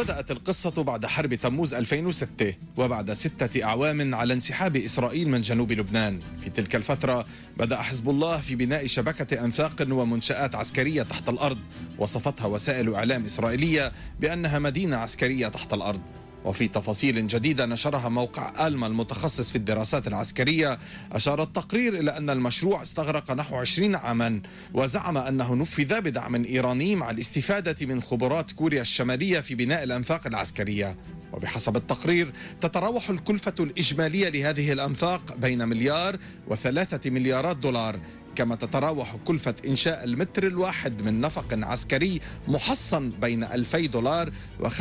بدأت القصة بعد حرب تموز 2006 وبعد 6 أعوام على انسحاب إسرائيل من جنوب لبنان. في تلك الفترة بدأ حزب الله في بناء شبكة أنفاق ومنشآت عسكرية تحت الأرض وصفتها وسائل إعلام إسرائيلية بأنها مدينة عسكرية تحت الأرض. وفي تفاصيل جديدة نشرها موقع آلما المتخصص في الدراسات العسكرية، أشار التقرير إلى أن المشروع استغرق نحو 20 عاما، وزعم أنه نفذ بدعم إيراني مع الاستفادة من خبرات كوريا الشمالية في بناء الأنفاق العسكرية. وبحسب التقرير تتراوح الكلفة الإجمالية لهذه الأنفاق بين $1 و3 مليارات دولار، كما تتراوح كلفة إنشاء المتر الواحد من نفق عسكري محصن بين $2,000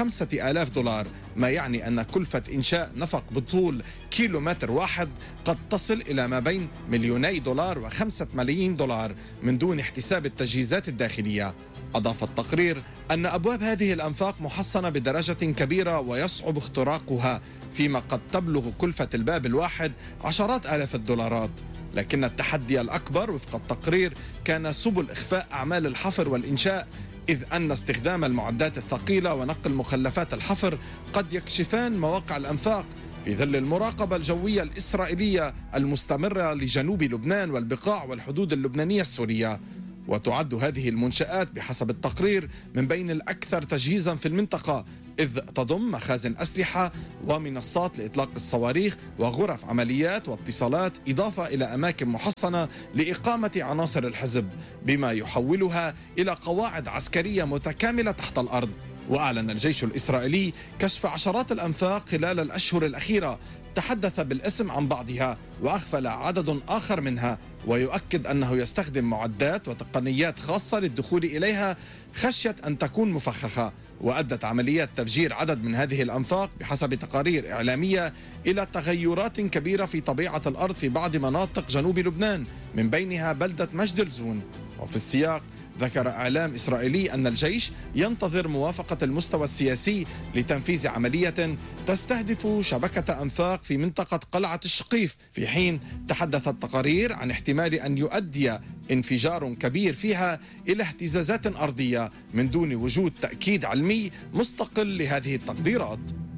و5,000 $، ما يعني أن كلفة إنشاء نفق بطول كيلومتر واحد قد تصل إلى ما بين $2,000,000 و5 ملايين دولار من دون احتساب التجهيزات الداخلية. أضاف التقرير أن أبواب هذه الأنفاق محصنة بدرجة كبيرة ويصعب اختراقها، فيما قد تبلغ كلفة الباب الواحد عشرات آلاف الدولارات. لكن التحدي الأكبر وفق التقرير كان سبل إخفاء أعمال الحفر والإنشاء، إذ أن استخدام المعدات الثقيلة ونقل مخلفات الحفر قد يكشفان مواقع الأنفاق في ظل المراقبة الجوية الإسرائيلية المستمرة لجنوب لبنان والبقاع والحدود اللبنانية السورية. وتعد هذه المنشآت بحسب التقرير من بين الأكثر تجهيزا في المنطقة، إذ تضم مخازن أسلحة ومنصات لإطلاق الصواريخ وغرف عمليات واتصالات، إضافة إلى أماكن محصنة لإقامة عناصر الحزب، بما يحولها إلى قواعد عسكرية متكاملة تحت الأرض. وأعلن الجيش الإسرائيلي كشف عشرات الأنفاق خلال الأشهر الأخيرة، تحدث بالاسم عن بعضها وأغفل عدد آخر منها، ويؤكد أنه يستخدم معدات وتقنيات خاصة للدخول إليها خشية أن تكون مفخخة. وأدت عمليات تفجير عدد من هذه الأنفاق بحسب تقارير إعلامية إلى تغيرات كبيرة في طبيعة الأرض في بعض مناطق جنوب لبنان، من بينها بلدة مجد الزون. وفي السياق ذكر إعلام إسرائيلي أن الجيش ينتظر موافقة المستوى السياسي لتنفيذ عملية تستهدف شبكة أنفاق في منطقة قلعة الشقيف، في حين تحدثت التقارير عن احتمال أن يؤدي انفجار كبير فيها إلى اهتزازات أرضية من دون وجود تأكيد علمي مستقل لهذه التقديرات.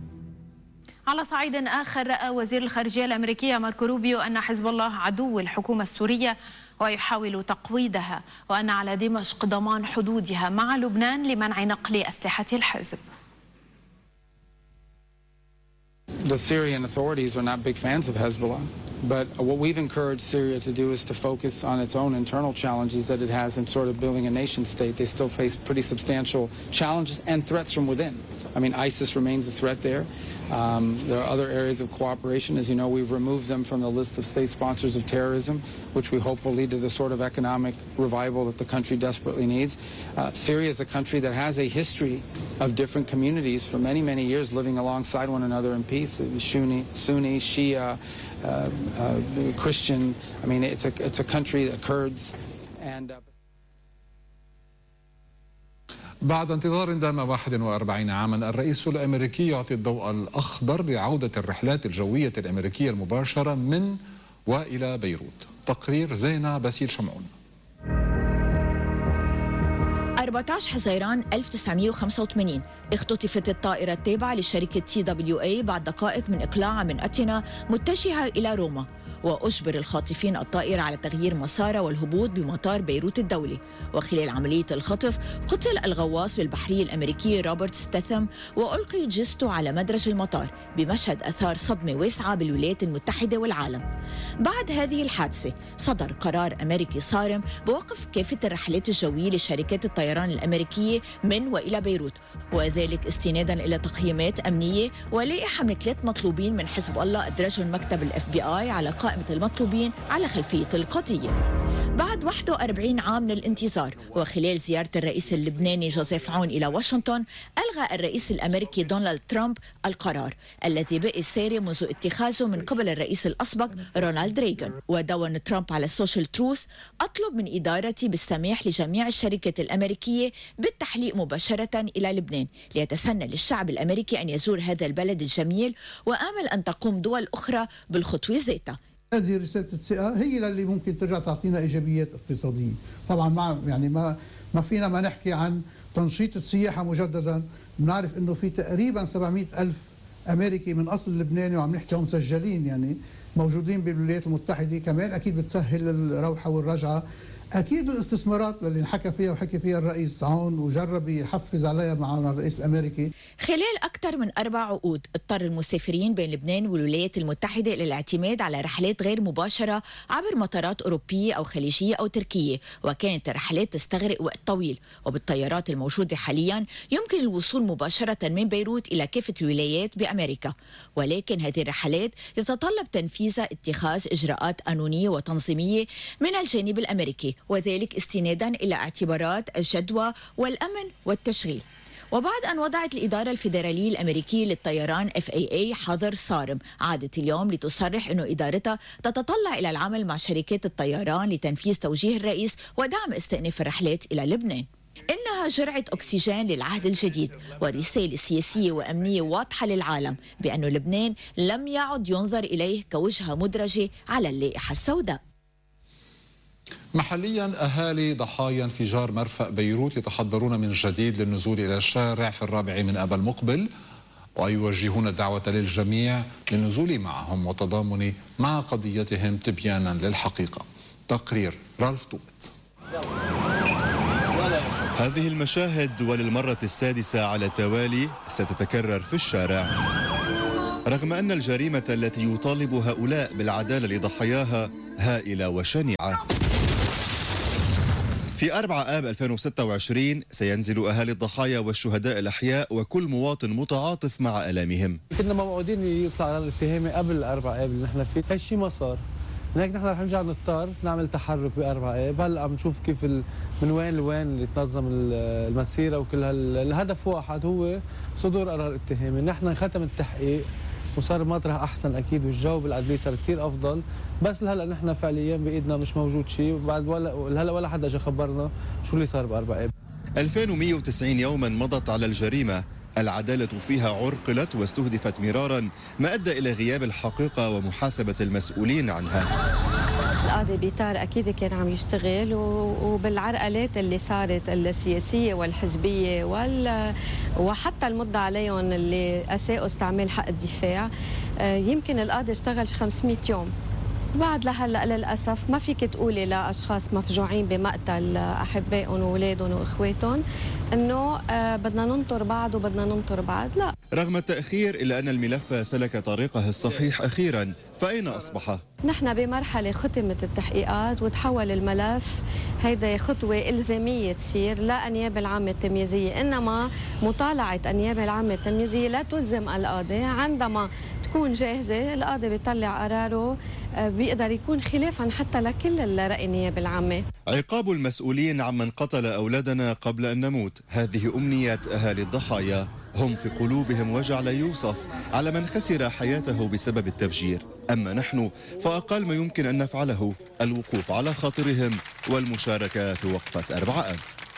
على صعيد آخر، رأى وزير الخارجية الأمريكية ماركو روبيو أن حزب الله عدو الحكومة السورية ويحاول تقويضها، وأن على دمشق ضمان حدودها مع لبنان لمنع نقل أسلحة الحزب. The Syrian authorities are not big fans of Hezbollah, but what we've encouraged Syria to do is to focus on its own internal challenges that it has in sort of building a nation state. They still face pretty substantial challenges and threats from within. I mean, ISIS remains a threat there. There are other areas of cooperation. As you know, we've removed them from the list of state sponsors of terrorism, which we hope will lead to the sort of economic revival that the country desperately needs. Syria is a country that has a history of different communities for many, many years living alongside one another in peace. Sunni, Shia, Christian. I mean, it's a country that Kurds and. بعد انتظار دام 41 عاما، الرئيس الأمريكي يعطي الضوء الأخضر لعودة الرحلات الجوية الأمريكية المباشرة من وإلى بيروت. تقرير زينة باسيل شمعون. 14 حزيران 1985 اختطفت الطائرة التابعة لشركة TWA بعد دقائق من إقلاعها من أتينا متجهة إلى روما، وأجبر الخاطفين الطائرة على تغيير مسارها والهبوط بمطار بيروت الدولي. وخلال عملية الخطف قتل الغواص بالبحرية الأمريكي روبرت ستاثام، وألقي جثته على مدرج المطار بمشهد أثار صدمة واسعة بالولايات المتحدة والعالم. بعد هذه الحادثة صدر قرار أمريكي صارم بوقف كافة الرحلات الجوية لشركات الطيران الأمريكية من وإلى بيروت، وذلك استنادا إلى تقييمات أمنية ولائحة من 3 مطلوبين من حزب الله أدرجهم مكتب الFBI على قائمة المطلوبين على خلفية القضية. بعد 41 عام من الانتظار وخلال زيارة الرئيس اللبناني جوزيف عون إلى واشنطن، ألغى الرئيس الأمريكي دونالد ترامب القرار الذي بقي ساري منذ اتخاذه من قبل الرئيس الأسبق رونالد ريغان. ودون ترامب على السوشيال تروث: أطلب من إدارتي بالسماح لجميع الشركات الأمريكية بالتحليق مباشرة إلى لبنان ليتسنى للشعب الأمريكي أن يزور هذا البلد الجميل، وآمل أن تقوم دول أخرى بالخطوة ذاتها. هذه رسالة الثقة هي اللي ممكن ترجع تعطينا إيجابيات اقتصادية. طبعا ما فينا ما نحكي عن تنشيط السياحة مجددا. بنعرف أنه في تقريبا 700 ألف أمريكي من أصل لبناني، وعم نحكي مسجلين يعني موجودين بالولايات المتحدة. كمان أكيد بتسهل الروحة والرجعة. أكيد الاستثمارات اللي انحكى فيها وحكي فيها الرئيس عون وجرب يحفز عليها مع الرئيس الأمريكي. خلال أكثر من 4 عقود اضطر المسافرين بين لبنان والولايات المتحدة للاعتماد على رحلات غير مباشرة عبر مطارات أوروبية أو خليجية أو تركية، وكانت الرحلات تستغرق وقت طويل. وبالطيارات الموجودة حاليا يمكن الوصول مباشرة من بيروت إلى كافة الولايات بأمريكا، ولكن هذه الرحلات يتطلب تنفيذها اتخاذ إجراءات قانونية وتنظيمية من الجانب الأمريكي، وذلك استنادا إلى اعتبارات الجدوى والأمن والتشغيل. وبعد أن وضعت الإدارة الفيدرالية الأمريكية للطيران FAA حظر صارم، عادت اليوم لتصرح أن إدارتها تتطلع إلى العمل مع شركات الطيران لتنفيذ توجيه الرئيس ودعم استئناف الرحلات إلى لبنان. إنها جرعة أكسجين للعهد الجديد ورسالة سياسية وأمنية واضحة للعالم بأن لبنان لم يعد ينظر إليه كوجهة مدرجة على اللائحة السوداء. محليا أهالي ضحايا انفجار مرفأ بيروت يتحضرون من جديد للنزول إلى الشارع في 4 من آب المقبل، ويوجهون الدعوة للجميع للنزول معهم وتضامن مع قضيتهم تبيانا للحقيقة. تقرير رالف توبت. هذه المشاهد وللمرة السادسة على التوالي ستتكرر في الشارع، رغم أن الجريمة التي يطالب هؤلاء بالعدالة لضحاياها هائلة وشنيعة. في 4 آب 2026 سينزل أهالي الضحايا والشهداء الأحياء وكل مواطن متعاطف مع آلامهم. كنا موعودين يطلع على الاتهامي قبل 4 آب اللي نحن فيه، هالشيء ما صار. هيك نحن رح نرجع نضطر نعمل تحرك ب4 آب. هلا عم نشوف كيف من وين لوين اللي تنظم المسيره وكل الهدف واحد هو صدور قرار اتهامي. نحن ختم التحقيق وصار مطرح احسن اكيد، والجو بالعدليه صار كثير افضل، بس هلا نحن فعليا بايدنا مش موجود شيء، وبعد ولا حدا اجى خبرنا شو اللي صار ب4 آب. 2190 يوما مضت على الجريمه، العدالة فيها عرقلت واستهدفت مرارا، ما أدى إلى غياب الحقيقة ومحاسبة المسؤولين عنها. القاضي بيطار أكيد كان عم يشتغل، وبالعرقلات اللي صارت السياسية والحزبية وحتى المدعى عليهم اللي أساءوا استعمال حق الدفاع، يمكن القاضي اشتغل 500 يوم. بعد لهلا للاسف ما فيك تقولي لاشخاص مفجوعين بمقتل احبائهم واولادهم واخواتهم انه بدنا ننطر بعض وبدنا ننطر بعض، لا. رغم التاخير الا ان الملف سلك طريقه الصحيح اخيرا، فاين اصبح؟ نحن بمرحله ختمت التحقيقات وتحول الملف، هيدا خطوه الزاميه تصير لا النيابه العامه التمييزيه، انما مطالعه النيابه العامه التمييزيه لا تلزم القاضي. عندما تكون جاهزه القاضي بيطلع قراره، بيقدر يكون خلافا حتى لكل الرأي النيابة العامة. عقاب المسؤولين عمن قتل أولادنا قبل أن نموت، هذه أمنية أهالي الضحايا. هم في قلوبهم وجع لا يوصف على من خسر حياته بسبب التفجير. أما نحن فأقل ما يمكن أن نفعله الوقوف على خاطرهم والمشاركة في وقفة 4 آب.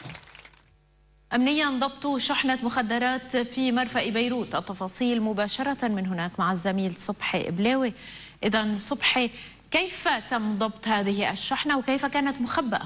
أمنيا ضبط شحنة مخدرات في مرفأ بيروت. التفاصيل مباشرة من هناك مع الزميل صبحي بلاوي. إذن صبحي، كيف تم ضبط هذه الشحنة وكيف كانت مخبأة؟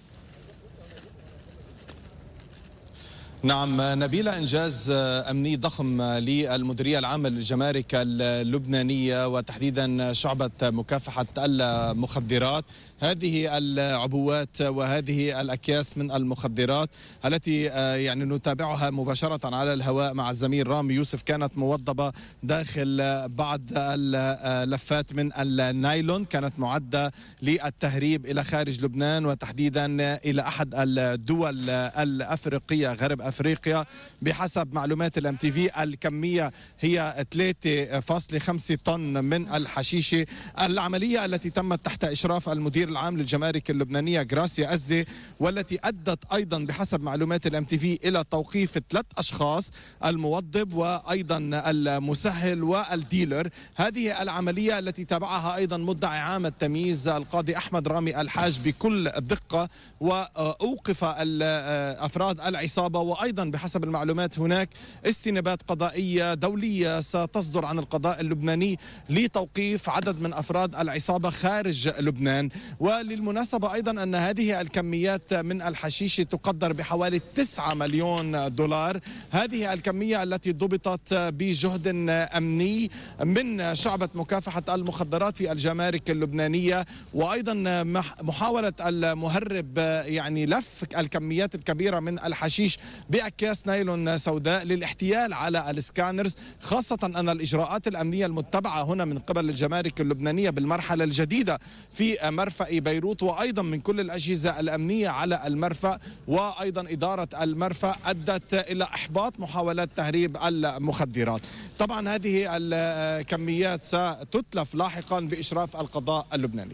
نعم نبيلة، إنجاز أمني ضخم للمديرية العامة للجمارك اللبنانية وتحديدا شعبة مكافحة المخدرات. هذه العبوات وهذه الأكياس من المخدرات التي يعني نتابعها مباشرة على الهواء مع الزميل رامي يوسف كانت موضبة داخل بعض اللفات من النايلون، كانت معدة للتهريب إلى خارج لبنان وتحديدا إلى أحد الدول الأفريقية غرب أفريقيا. بحسب معلومات الMTV الكمية هي 3.5 طن من الحشيشة. العملية التي تمت تحت إشراف المدير العام للجمارك اللبنانية غراسيا أزي، والتي أدت أيضا بحسب معلومات الMTV إلى توقيف 3 أشخاص، الموضب وأيضا المسهل والديلر. هذه العملية التي تابعها أيضا مدعي عام التمييز القاضي أحمد رامي الحاج بكل دقة، وأوقف أفراد العصابة وأيضا بحسب المعلومات هناك استنابات قضائية دولية ستصدر عن القضاء اللبناني لتوقيف عدد من أفراد العصابة خارج لبنان. وللمناسبة أيضا أن هذه الكميات من الحشيش تقدر بحوالي 9 مليون دولار. هذه الكمية التي ضبطت بجهد أمني من شعبة مكافحة المخدرات في الجمارك اللبنانية، وأيضا محاولة المهرب يعني لف الكميات الكبيرة من الحشيش بأكياس نايلون سوداء للاحتيال على السكانرز، خاصة أن الإجراءات الأمنية المتبعة هنا من قبل الجمارك اللبنانية بالمرحلة الجديدة في مرفأ بيروت وأيضا من كل الأجهزة الأمنية على المرفأ وأيضا إدارة المرفأ أدت إلى إحباط محاولات تهريب المخدرات. طبعا هذه الكميات ستتلف لاحقا بإشراف القضاء اللبناني.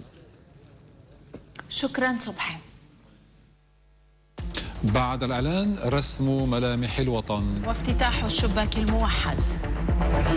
شكرا صبحي. بعد الإعلان رسم ملامح الوطن وافتتاح الشباك الموحد.